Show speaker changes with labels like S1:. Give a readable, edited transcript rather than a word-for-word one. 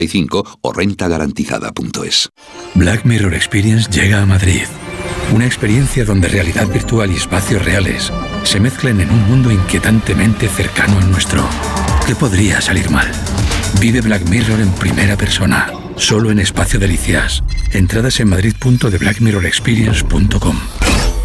S1: o rentagarantizada.es.
S2: Black Mirror Experience llega a Madrid. Una experiencia donde realidad virtual y espacios reales se mezclan en un mundo inquietantemente cercano al nuestro. ¿Qué podría salir mal? Vive Black Mirror en primera persona, solo en Espacio Delicias. Entradas en madrid.theblackmirrorexperience.com.